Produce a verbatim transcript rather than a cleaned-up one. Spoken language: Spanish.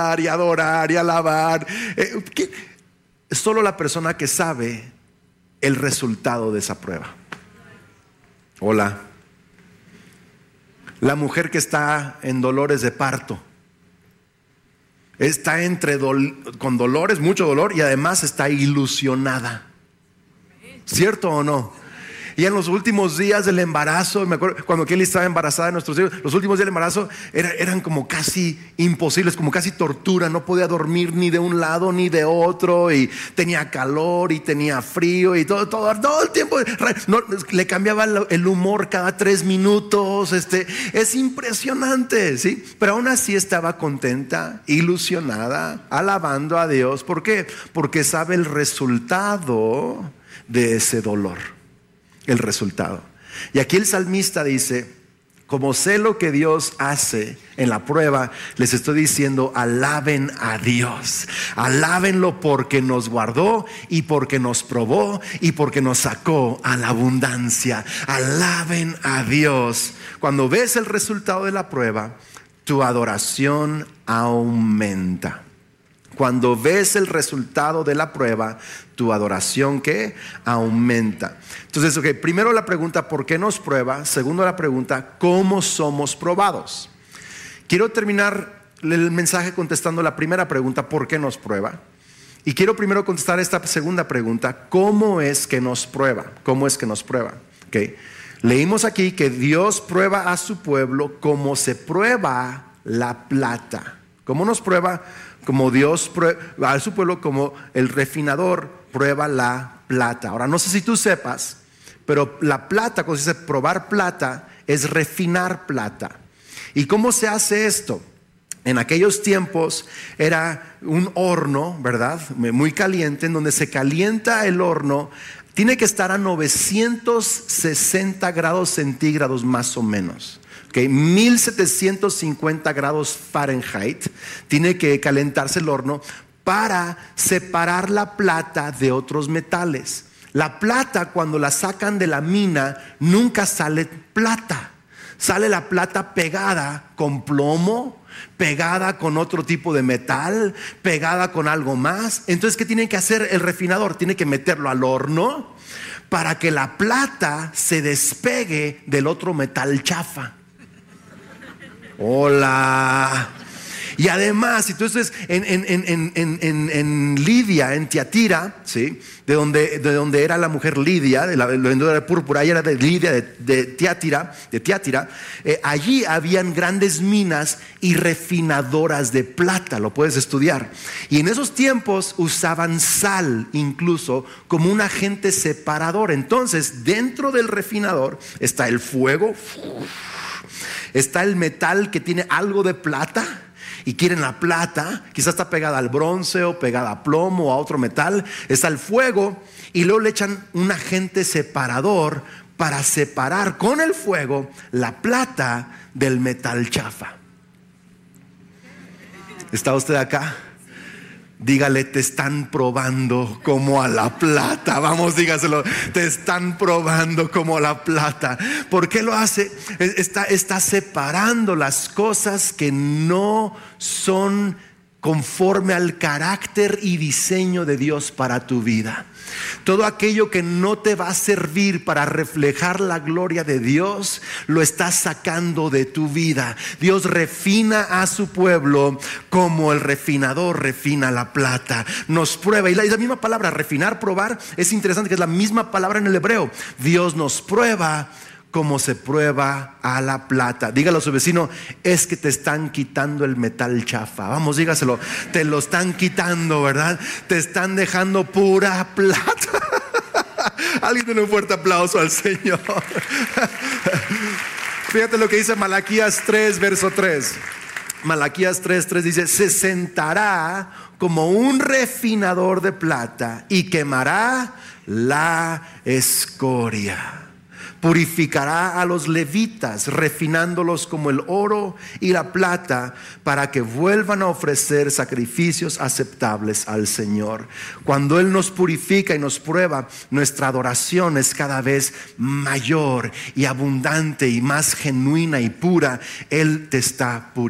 y adorar y alabar. Eh, ¿qué? Solo la persona que sabe el resultado de esa prueba. Hola. La mujer que está en dolores de parto. Está entre dol- con dolores, mucho dolor, y además está ilusionada. ¿Cierto o no? Y en los últimos días del embarazo, me acuerdo cuando Kelly estaba embarazada de nuestros hijos, los últimos días del embarazo era, eran como casi imposibles, como casi tortura. No podía dormir ni de un lado ni de otro, y tenía calor y tenía frío y todo, todo, todo el tiempo. No, le cambiaba el humor cada tres minutos. Este, es impresionante, ¿sí? Pero aún así estaba contenta, ilusionada, alabando a Dios. ¿Por qué? Porque sabe el resultado de ese dolor. El resultado. Y aquí el salmista dice: como sé lo que Dios hace en la prueba, les estoy diciendo, alaben a Dios. Alábenlo porque nos guardó y porque nos probó y porque nos sacó a la abundancia. Alaben a Dios. Cuando ves el resultado de la prueba, tu adoración aumenta. Cuando ves el resultado de la prueba, tu adoración, ¿qué? Aumenta. Entonces, okay, primero la pregunta, ¿por qué nos prueba? Segundo la pregunta, ¿cómo somos probados? Quiero terminar el mensaje contestando la primera pregunta, ¿por qué nos prueba? Y quiero primero contestar esta segunda pregunta, ¿cómo es que nos prueba? ¿Cómo es que nos prueba? Okay. Leímos aquí que Dios prueba a su pueblo como se prueba la plata. ¿Cómo nos prueba? Como Dios prueba a su pueblo, como el refinador prueba la plata. Ahora, no sé si tú sepas, pero la plata, cuando se dice probar plata, es refinar plata. ¿Y cómo se hace esto? En aquellos tiempos era un horno, ¿verdad? Muy caliente, en donde se calienta el horno. Tiene que estar a novecientos sesenta grados centígrados más o menos. Okay, mil setecientos cincuenta grados Fahrenheit tiene que calentarse el horno para separar la plata de otros metales. La plata, cuando la sacan de la mina, nunca sale plata. Sale la plata pegada con plomo, pegada con otro tipo de metal, pegada con algo más. Entonces, ¿qué tiene que hacer el refinador? Tiene que meterlo al horno para que la plata se despegue del otro metal chafa. Hola. Y además, si tú estás en, en, en, en, en, en Lidia, en Tiatira, ¿sí? de, donde, de donde era la mujer Lidia, de la vendedora de púrpura, ella era de Lidia, de, de Tiatira, de Tiatira. Eh, allí habían grandes minas y refinadoras de plata, lo puedes estudiar. Y en esos tiempos usaban sal incluso como un agente separador. Entonces, dentro del refinador está el fuego, está el metal que tiene algo de plata y quieren la plata, quizás está pegada al bronce o pegada a plomo o a otro metal. Está el fuego y luego le echan un agente separador para separar con el fuego la plata del metal chafa. ¿Está usted acá? Dígale, te están probando como a la plata. Vamos, dígaselo, te están probando como a la plata. ¿Por qué lo hace? Está, está separando las cosas que no son conforme al carácter y diseño de Dios para tu vida. Todo aquello que no te va a servir para reflejar la gloria de Dios, lo estás sacando de tu vida. Dios refina a su pueblo como el refinador refina la plata. Nos prueba, y la, y la misma palabra refinar, probar, es interesante que es la misma palabra en el hebreo. Dios nos prueba como se prueba a la plata. Dígalo a su vecino, es que te están quitando el metal chafa. Vamos, dígaselo, te lo están quitando, ¿verdad? Te están dejando pura plata. Alguien tiene un fuerte aplauso al Señor. Fíjate lo que dice Malaquías tres, verso tres. Malaquías tres, tres dice: se sentará como un refinador de plata y quemará la escoria. Purificará a los levitas, refinándolos como el oro y la plata, para que vuelvan a ofrecer sacrificios aceptables al Señor. Cuando Él nos purifica y nos prueba, nuestra adoración es cada vez mayor y abundante y más genuina y pura. Él te está purificando.